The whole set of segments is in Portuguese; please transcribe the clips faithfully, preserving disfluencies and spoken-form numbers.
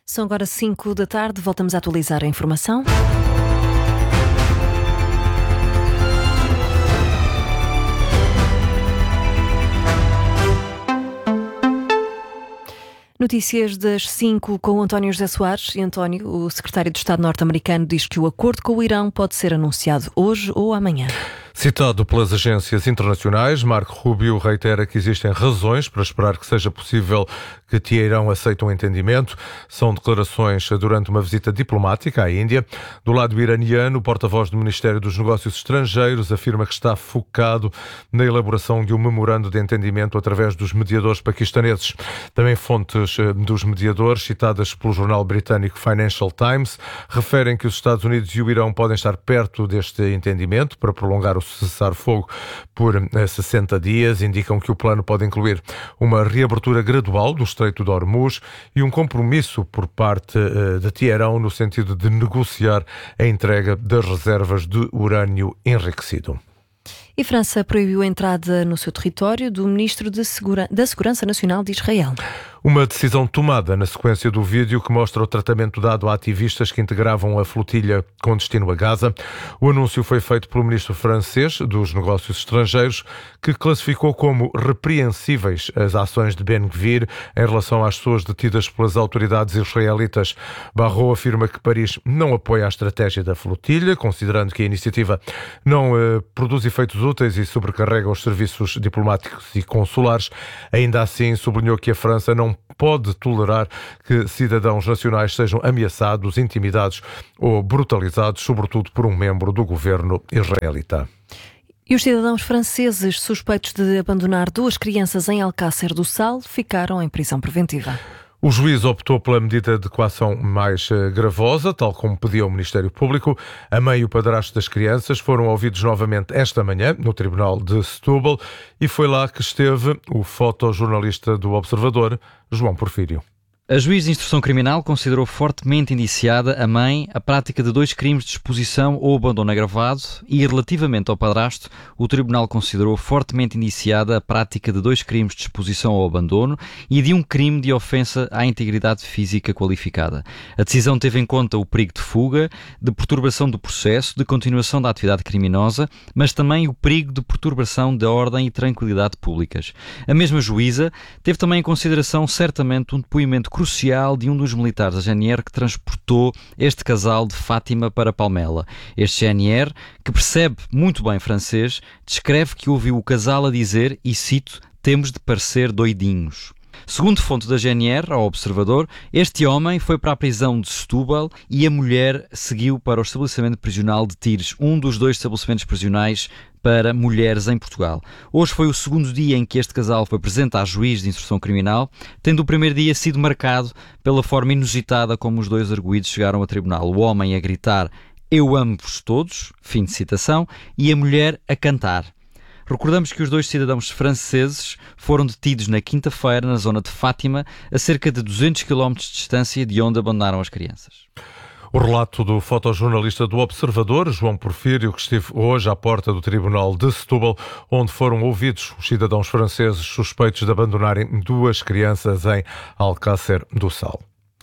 São agora cinco da tarde, voltamos a atualizar a informação. Notícias das cinco com António José Soares. E António, o secretário de Estado norte-americano, diz que o acordo com o Irão pode ser anunciado hoje ou amanhã. Citado pelas agências internacionais, Marco Rubio reitera que existem razões para esperar que seja possível que Teherão aceite um entendimento. São declarações durante uma visita diplomática à Índia. Do lado iraniano, o porta-voz do Ministério dos Negócios Estrangeiros afirma que está focado na elaboração de um memorando de entendimento através dos mediadores paquistaneses. Também fontes dos mediadores, citadas pelo jornal britânico Financial Times, referem que os Estados Unidos e o Irão podem estar perto deste entendimento para prolongar o cessar-fogo por sessenta dias. Indicam que o plano pode incluir uma reabertura gradual do Estreito de Hormuz e um compromisso por parte de Teherão no sentido de negociar a entrega das reservas de urânio enriquecido. E França proibiu a entrada no seu território do ministro de Segura... da Segurança Nacional de Israel. Uma decisão tomada na sequência do vídeo que mostra o tratamento dado a ativistas que integravam a flotilha com destino a Gaza. O anúncio foi feito pelo ministro francês dos Negócios Estrangeiros, que classificou como repreensíveis as ações de Ben Gvir em relação às pessoas detidas pelas autoridades israelitas. Barrot afirma que Paris não apoia a estratégia da flotilha, considerando que a iniciativa não eh, produz efeitos úteis e sobrecarrega os serviços diplomáticos e consulares. Ainda assim, sublinhou que a França não pode tolerar que cidadãos nacionais sejam ameaçados, intimidados ou brutalizados, sobretudo por um membro do governo israelita. E os cidadãos franceses suspeitos de abandonar duas crianças em Alcácer do Sal ficaram em prisão preventiva. O juiz optou pela medida de coação mais gravosa, tal como pediu o Ministério Público. A mãe e o padrasto das crianças foram ouvidos novamente esta manhã no Tribunal de Setúbal e foi lá que esteve o fotojornalista do Observador, João Porfírio. A juiz de instrução criminal considerou fortemente indiciada a mãe a prática de dois crimes de exposição ou abandono agravado e, relativamente ao padrasto, o tribunal considerou fortemente indiciada a prática de dois crimes de exposição ou abandono e de um crime de ofensa à integridade física qualificada. A decisão teve em conta o perigo de fuga, de perturbação do processo, de continuação da atividade criminosa, mas também o perigo de perturbação da ordem e tranquilidade públicas. A mesma juíza teve também em consideração certamente um depoimento crucial de um dos militares da G N R que transportou este casal de Fátima para Palmela. Este G N R, que percebe muito bem francês, descreve que ouviu o casal a dizer, e cito, "temos de parecer doidinhos". Segundo fonte da G N R, ao Observador, este homem foi para a prisão de Setúbal e a mulher seguiu para o estabelecimento prisional de Tires, um dos dois estabelecimentos prisionais para mulheres em Portugal. Hoje foi o segundo dia em que este casal foi presente à juiz de instrução criminal, tendo o primeiro dia sido marcado pela forma inusitada como os dois arguidos chegaram a tribunal. O homem a gritar "eu amo-vos todos", fim de citação, e a mulher a cantar. Recordamos que os dois cidadãos franceses foram detidos na quinta-feira na zona de Fátima, a cerca de duzentos quilómetros de distância de onde abandonaram as crianças. O relato do fotojornalista do Observador, João Porfírio, que esteve hoje à porta do Tribunal de Setúbal, onde foram ouvidos os cidadãos franceses suspeitos de abandonarem duas crianças em Alcácer do Sal.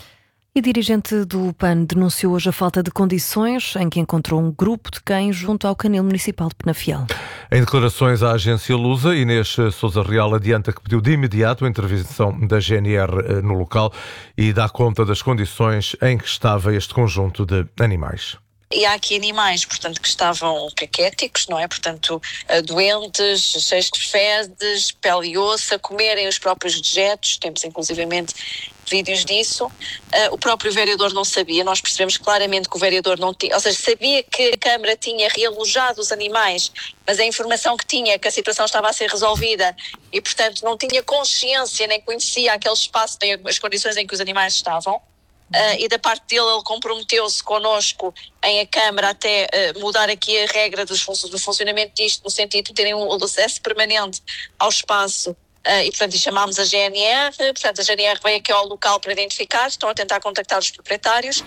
E dirigente do P A N denunciou hoje a falta de condições em que encontrou um grupo de cães junto ao canil municipal de Penafiel. Em declarações à agência Lusa, Inês Sousa Real adianta que pediu de imediato a intervenção da G N R no local e dá conta das condições em que estava este conjunto de animais. E há aqui animais, portanto, que estavam caquéticos, não é? Portanto, doentes, cheios de fezes, pele e osso, a comerem os próprios dejetos, temos inclusivamente vídeos disso. Uh, o próprio vereador não sabia, nós percebemos claramente que o vereador não tinha, ou seja, sabia que a Câmara tinha realojado os animais, mas a informação que tinha é que a situação estava a ser resolvida e, portanto, não tinha consciência nem conhecia aquele espaço, nem as condições em que os animais estavam. Uh, e da parte dele ele comprometeu-se connosco em a Câmara até uh, mudar aqui a regra dos fun- do funcionamento disto, no sentido de terem um acesso permanente ao espaço uh, e portanto chamámos a G N R, portanto a G N R veio aqui ao local para identificar, estão a tentar contactar os proprietários.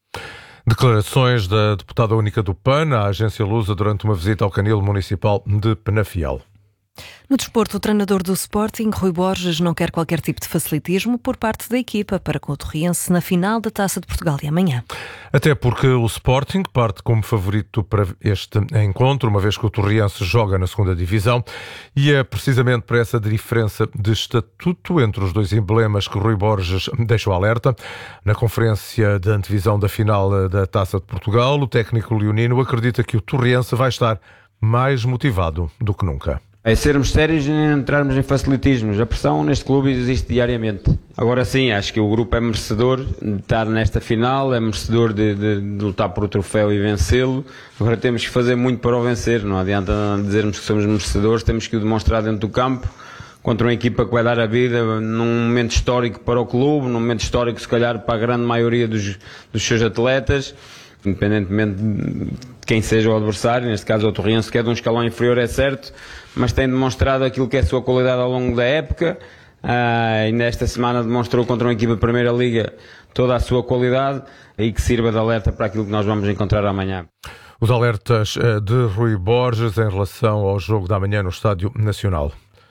Declarações da deputada única do P A N à agência Lusa durante uma visita ao canil municipal de Penafiel. No desporto, o treinador do Sporting, Rui Borges, não quer qualquer tipo de facilitismo por parte da equipa para com o Torriense na final da Taça de Portugal de amanhã. Até porque o Sporting parte como favorito para este encontro, uma vez que o Torriense joga na segunda divisão, e é precisamente para essa diferença de estatuto entre os dois emblemas que Rui Borges deixou alerta. Na conferência de antevisão da final da Taça de Portugal, o técnico leonino acredita que o Torriense vai estar mais motivado do que nunca. É sermos sérios e não entrarmos em facilitismos. A pressão neste clube existe diariamente. Agora sim, acho que o grupo é merecedor de estar nesta final, é merecedor de, de, de lutar por o troféu e vencê-lo. Agora temos que fazer muito para o vencer. Não adianta dizermos que somos merecedores, temos que o demonstrar dentro do campo, contra uma equipa que vai dar a vida num momento histórico para o clube, num momento histórico se calhar para a grande maioria dos, dos seus atletas, independentemente de quem seja o adversário. Neste caso o Torriense, que é de um escalão inferior, é certo, mas tem demonstrado aquilo que é a sua qualidade ao longo da época. Uh, ainda esta semana demonstrou contra uma equipa da Primeira Liga toda a sua qualidade, e que sirva de alerta para aquilo que nós vamos encontrar amanhã. Os alertas de Rui Borges em relação ao jogo da manhã no Estádio Nacional.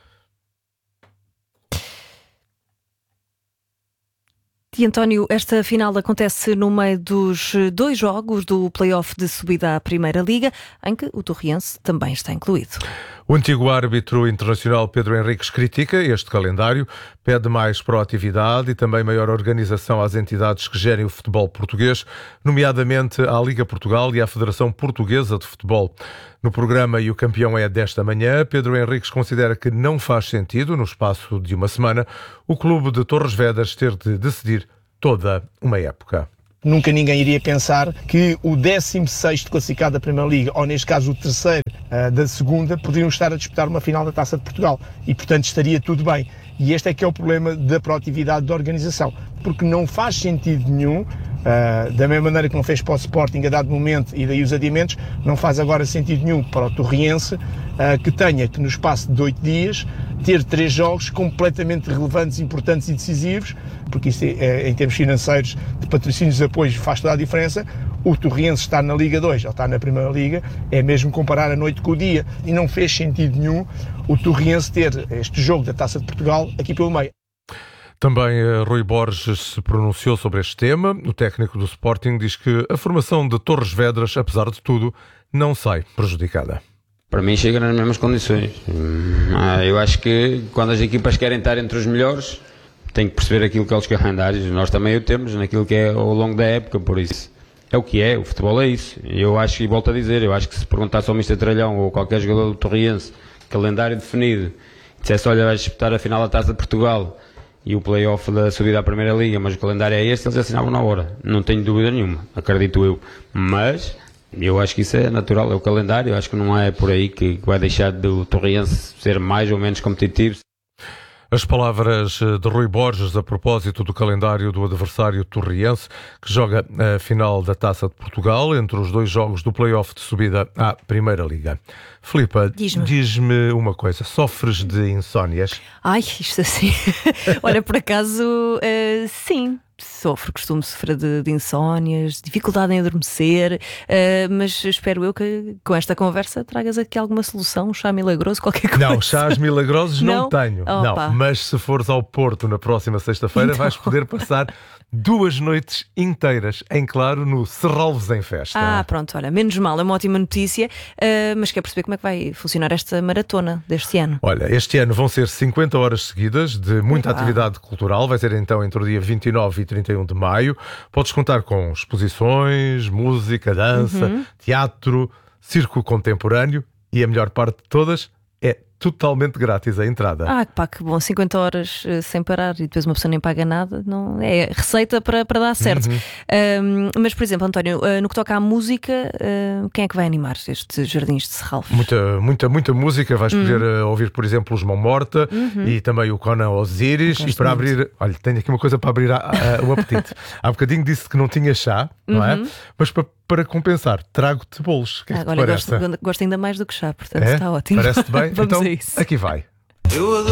E António, esta final acontece no meio dos dois jogos do play-off de subida à Primeira Liga, em que o Torriense também está incluído. O antigo árbitro internacional Pedro Henriques critica este calendário, pede mais proatividade e também maior organização às entidades que gerem o futebol português, nomeadamente à Liga Portugal e à Federação Portuguesa de Futebol. No programa E o Campeão é desta manhã, Pedro Henriques considera que não faz sentido, no espaço de uma semana, o clube de Torres Vedras ter de decidir toda uma época. Nunca ninguém iria pensar que o décimo sexto classificado da Primeira Liga, ou neste caso o terceiro uh, da segunda, poderiam estar a disputar uma final da Taça de Portugal e, portanto, estaria tudo bem. E este é que é o problema da proatividade da organização, porque não faz sentido nenhum, uh, da mesma maneira que não fez para o Sporting a dado momento e daí os adiamentos, não faz agora sentido nenhum para o Torriense, uh, que tenha que no espaço de oito dias ter três jogos completamente relevantes, importantes e decisivos, porque isso é, em termos financeiros, de patrocínios e apoios, faz toda a diferença. O Torriense estar na Liga dois ou estar na Primeira Liga é mesmo comparar a noite com o dia, e não fez sentido nenhum o Torriense ter este jogo da Taça de Portugal aqui pelo meio. Também Rui Borges se pronunciou sobre este tema. O técnico do Sporting diz que a formação de Torres Vedras, apesar de tudo, não sai prejudicada. Para mim chega nas mesmas condições. Eu acho que quando as equipas querem estar entre os melhores, têm que perceber aquilo que é os calendários. Nós também o temos naquilo que é ao longo da época, por isso é o que é, o futebol é isso. Eu acho, e volto a dizer, eu acho que se perguntasse ao mister Tralhão ou qualquer jogador do Torriense, calendário definido, dissesse, olha, vais disputar a final da Taça de Portugal e o play-off da subida à Primeira Liga, mas o calendário é este, eles assinavam na hora. Não tenho dúvida nenhuma, acredito eu. Mas eu acho que isso é natural, é o calendário. Eu acho que não é por aí que vai deixar do Torriense ser mais ou menos competitivo. As palavras de Rui Borges a propósito do calendário do adversário torriense, que joga a final da Taça de Portugal entre os dois jogos do play-off de subida à Primeira Liga. Filipa, diz-me diz-me uma coisa, sofres de insónias? Ai, isto assim... Olha, por acaso, uh, sim. Sofro, costumo sofrer de, de insónias, dificuldade em adormecer, uh, mas espero eu que com esta conversa tragas aqui alguma solução, um chá milagroso, qualquer coisa. Não, chás milagrosos não, não tenho, Opa. não, mas se fores ao Porto na próxima sexta-feira então vais poder passar duas noites inteiras, em claro, no Serralves em Festa. Ah, pronto, olha, menos mal, é uma ótima notícia, uh, mas quer perceber como é que vai funcionar esta maratona deste ano? Olha, este ano vão ser cinquenta horas seguidas de muita Uau. atividade cultural, vai ser então entre o dia vinte e nove e trinta e um de maio. Podes contar com exposições, música, dança, uhum. teatro, circo contemporâneo e a melhor parte de todas é totalmente grátis a entrada. Ah, pá, que bom, cinquenta horas uh, sem parar e depois uma pessoa nem paga nada, não é receita para, para dar certo. Uhum. Um, mas, por exemplo, António, uh, no que toca à música, uh, quem é que vai animar estes Jardins de Serralves? Muita, muita, muita música. Vais uhum. poder uh, ouvir, por exemplo, os Mão Morta uhum. e também o Conan Osiris. E para muito. abrir, olha, tenho aqui uma coisa para abrir a, a, o apetite. Há bocadinho disse que não tinha chá, não uhum. é? Mas para, para compensar, trago-te bolos. Que é que Agora te parece? Gosto, gosto ainda mais do que chá, portanto é? está ótimo. Parece-te bem? Vamos então, a isso. Aqui vai.